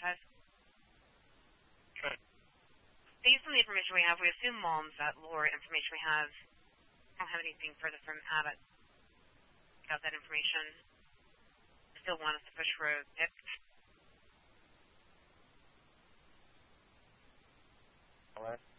5? Okay. Based on the information we have, we assume moms that lower information we have don't have anything further from Abbott. Got that information. Still want us to push for a pick. All right.